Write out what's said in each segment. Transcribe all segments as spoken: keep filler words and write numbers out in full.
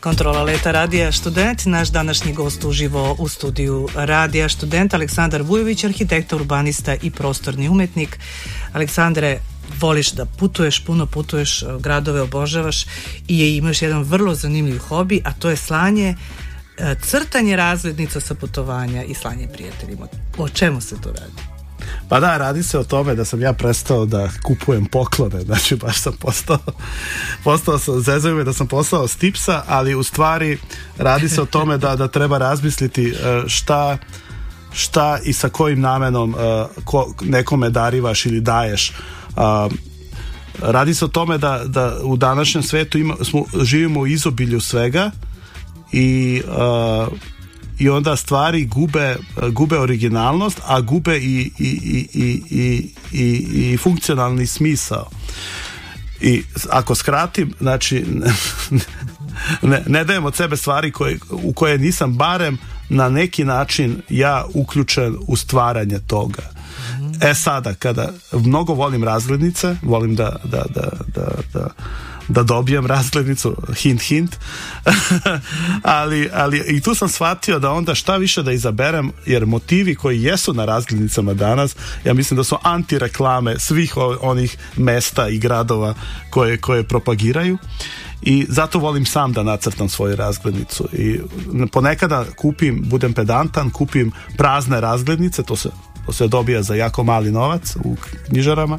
Kontrola leta Radija Student, naš današnji gost uživo u studiju Radija Student, Aleksandar Vujović, arhitekta, urbanista i prostorni umetnik. Aleksandre, voliš da putuješ, puno putuješ, gradove obožavaš i imaš jedan vrlo zanimljiv hobi, a to je slanje, crtanje razglednica sa putovanja i slanje prijateljima. O čemu se to radi? Pa da, radi se o tome da sam ja prestao da kupujem poklone, znači baš sam postao, postao sam, zezaju me da sam postao stipsa, ali u stvari radi se o tome da, da treba razmisliti šta, šta i sa kojim namenom ko, nekome darivaš ili daješ. Radi se o tome da, da u današnjem svetu ima, smo, živimo u izobilju svega i i onda stvari gube, gube originalnost, a gube i, i, i, i, i, i funkcionalni smisao. I ako skratim, znači ne, ne dajem od sebe stvari koje, u koje nisam barem na neki način ja uključen u stvaranje toga. Mm-hmm. E sada, kada mnogo volim razglednice, volim da da, da, da, da da dobijem razglednicu, hint hint ali, ali i tu sam shvatio da onda šta više da izaberem, jer motivi koji jesu na razglednicama danas, ja mislim da su antireklame svih onih mesta i gradova koje, koje propagiraju, i zato volim sam da nacrtam svoju razglednicu. I ponekada kupim, budem pedantan, kupim prazne razglednice, to se, to se dobija za jako mali novac u knjižarama,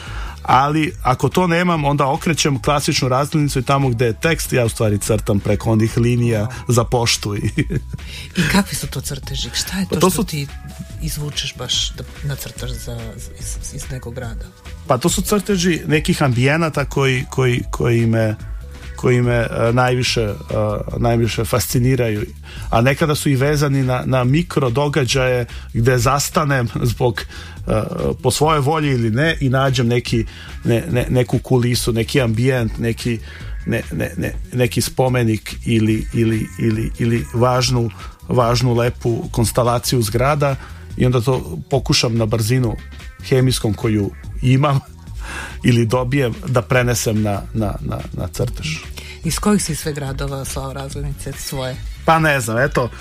ali ako to nemam, onda okrećem klasičnu razglednicu i tamo gde je tekst, ja u stvari crtam preko onih linija za poštu. I, I kakvi su to crteži? Šta je to, pa to što su... ti izvučeš baš da nacrtaš za, iz, iz nekog grada? Pa to su crteži nekih ambijenata koji, koji, koji me koji me uh, najviše, uh, najviše fasciniraju, a nekada su i vezani na, na mikro događaje gde zastanem zbog uh, po svojoj volji ili ne i nađem neki, ne, ne, neku kulisu, neki ambijent, neki, ne, ne, ne, neki spomenik ili, ili, ili, ili važnu, važnu lepu konstelaciju zgrada, i onda to pokušam na brzinu hemijskom koju imam ili dobijem da prenesem na, na, na, na crtež. Iz kojih si sve gradova slao razglednice svoje? Pa ne znam, eto,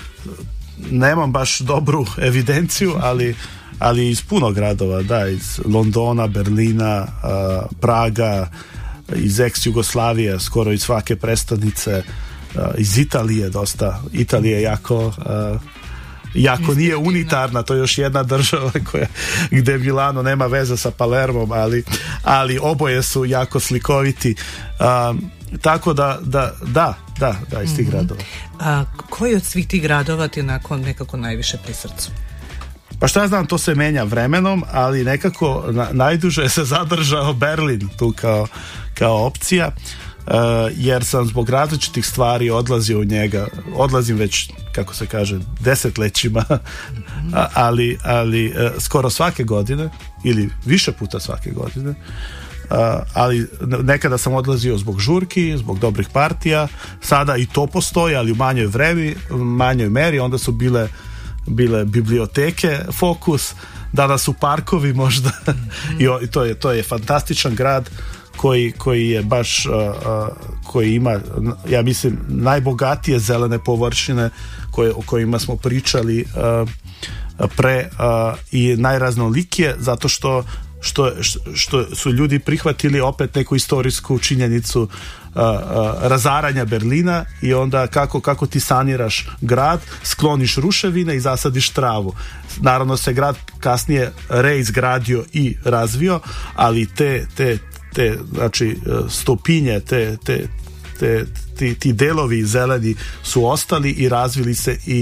nemam baš dobru evidenciju, ali, ali iz puno gradova, da, iz Londona, Berlina, uh, Praga, iz ex-Jugoslavije, skoro iz svake prestonice, uh, iz Italije dosta. Italija je jako... Uh, Jako nije unitarna, to je još jedna država koja, gde Milano nema veze sa Palermom, ali, ali oboje su jako slikoviti. Um, tako da, da, da, da, da iz tih mm-hmm. gradova. A koji od svih tih gradova ti je nakon nekako najviše pri srcu? Pa šta ja znam, to se menja vremenom, ali nekako na, najduže se zadržao Berlin tu kao, kao opcija. Uh, jer sam zbog različitih stvari odlazio u njega, odlazim već, kako se kaže, desetlećima, mm-hmm. A, ali, ali uh, skoro svake godine ili više puta svake godine, uh, ali nekada sam odlazio zbog žurki, zbog dobrih partija, sada i to postoji, ali u manjoj vremi, u manjoj meri. Onda su bile, bile biblioteke fokus, danas su parkovi možda. Mm-hmm. I, i to je, to je fantastičan grad koji, koji je baš uh, uh, koji ima, ja mislim, najbogatije zelene površine koje, o kojima smo pričali uh, pre uh, i najraznolikije, zato što, što, što su ljudi prihvatili opet neku istorijsku činjenicu uh, uh, razaranja Berlina, i onda kako, kako ti saniraš grad, skloniš ruševine i zasadiš travu. Naravno se grad kasnije reizgradio i razvio, ali te, te te, znači, stopinje, te, te, te, ti, ti delovi zeleni su ostali i razvili se, i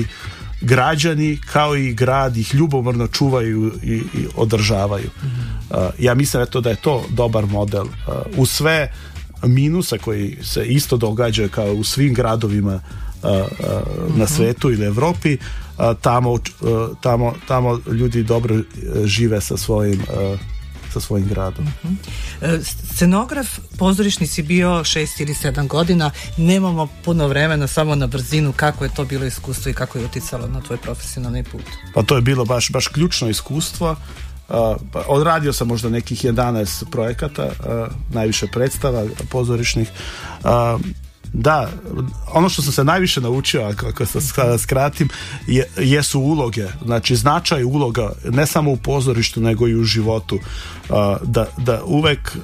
građani kao i grad ih ljubomorno čuvaju i, i održavaju. Mm-hmm. Uh, ja mislim eto da je to dobar model. Uh, u sve minusa koji se isto događaju kao u svim gradovima uh, uh, mm-hmm. na svetu ili Evropi, uh, tamo, uh, tamo, tamo ljudi dobro uh, žive sa svojim uh, sa svojim gradom. Uh-huh. Scenograf, pozorišni si bio šest ili sedam godina, nemamo puno vremena, samo na brzinu, kako je to bilo iskustvo i kako je uticalo na tvoj profesionalni put? Pa to je bilo baš, baš ključno iskustvo. Uh, pa odradio sam možda nekih jedanaest projekata, uh, najviše predstava pozorišnih. Uh, Da, ono što sam se najviše naučio, ako se skratim, je, jesu uloge. Znači, značaj uloga, ne samo u pozorištu, nego i u životu. Da, da uvek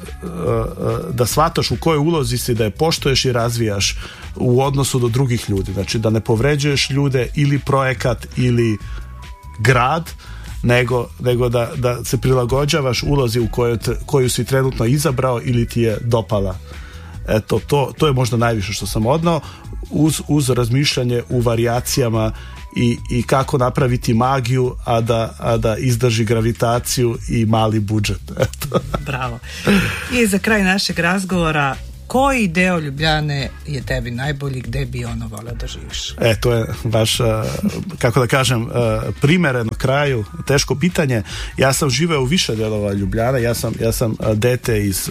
da shvataš u kojoj ulozi si, da je poštuješ i razvijaš u odnosu do drugih ljudi. Znači, da ne povređuješ ljude ili projekat ili grad, nego, nego da, da se prilagođavaš ulozi u koju, te, koju si trenutno izabrao ili ti je dopala. Eto, to, to je možda najviše što sam odnao, uz, uz razmišljanje u varijacijama i, i kako napraviti magiju, a da, a da izdrži gravitaciju i mali budžet. Eto. Bravo. I za kraj našeg razgovora, koji deo Ljubljane je tebi najbolji, gde bi ono voleo da živiš? E, to je baš, kako da kažem, primereno kraju, teško pitanje. Ja sam živeo u više delova Ljubljane, ja sam, ja sam dete iz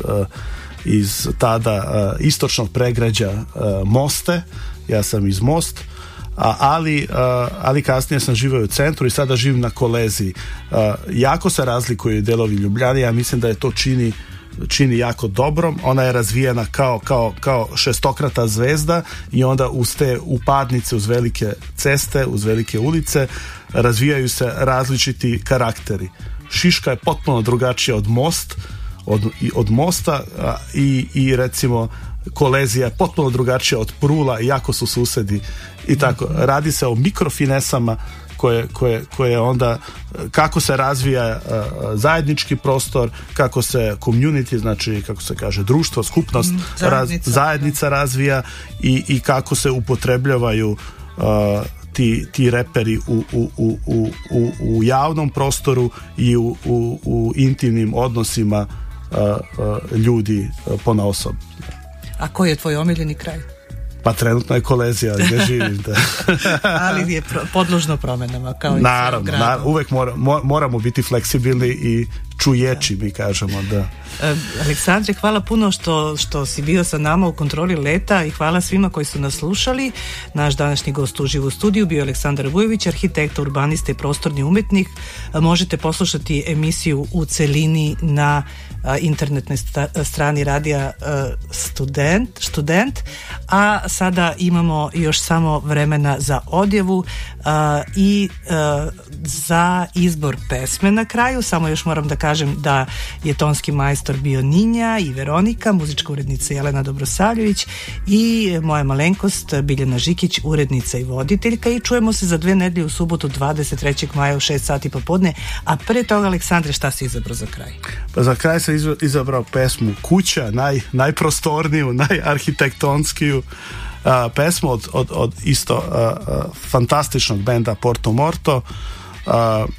iz tada uh, istočnog pregrađa uh, Moste, ja sam iz Most, a, ali, uh, ali kasnije sam živio u centru i sada živim na Koleziji. Uh, jako se razlikuju delovi Ljubljane, ja mislim da je to čini čini jako dobrom. Ona je razvijena kao, kao, kao šestokrata zvezda i onda uz te upadnice, uz velike ceste, uz velike ulice razvijaju se različiti karakteri. Šiška je potpuno drugačija od Most Od, od Mosta a, i, i recimo Kolezija je potpuno drugačija od Prula, iako su susedi i tako. Radi se o mikrofinesama koje, koje, koje onda kako se razvija a, zajednički prostor, kako se community, znači kako se kaže društvo, skupnost, zajednica, raz, zajednica razvija i, i kako se upotrebljavaju a, Ti, ti reperi u, u, u, u, u, u javnom prostoru i u, u, u intimnim odnosima uh, uh, ljudi uh, ponaosob. A koji je tvoj omiljeni kraj? Pa trenutno je Kolezija gdje živim. Da. Ali je pro, podložno promenama kao i naravno, gradu. naravno, uvek mora, moramo biti fleksibilni i čujeći, mi kažemo, da. E, Aleksandre, hvala puno što, što si bio sa nama u kontroli leta i hvala svima koji su nas slušali. Naš današnji gost uživo u studiju bio Aleksandar Vujović, arhitekta, urbanista i prostorni umetnik. Možete poslušati emisiju u celini na a, internetnoj sta, strani radija a, student, student, a sada imamo još samo vremena za odjevu a, i a, za izbor pesme na kraju. Samo još moram da kažem da je tonski majstor bio Ninja i Veronika, muzička urednica Jelena Dobrosavljević i moja malenkost Biljana Žikić, urednica i voditeljka, i čujemo se za dve nedelje u subotu dvadeset trećeg maja u šest sati popodne. A pre toga, Aleksandre, šta si izabrao za kraj? Pa za kraj sam izabrao pesmu Kuća, naj, najprostorniju, najarhitektonskiju uh, pesmu od, od, od isto uh, uh, fantastičnog benda Porto Morto, uh,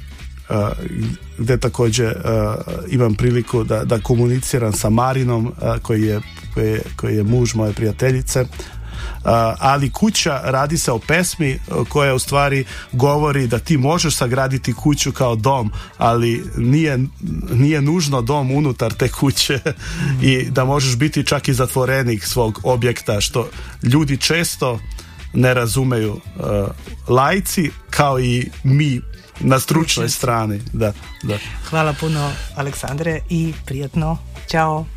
uh, gde također uh, imam priliku da, da komuniciram sa Marinom, uh, koji, je, koji, je, koji je muž moje prijateljice. Uh, ali Kuća, radi se o pesmi uh, koja u stvari govori da ti možeš sagraditi kuću kao dom, ali nije, nije nužno dom unutar te kuće mm. i da možeš biti čak i zatvorenik svog objekta, što ljudi često ne razumeju, uh, laici kao i mi na stručnoj strani. Da, da. Hvala puno, Aleksandre, i prijatno. Ćao.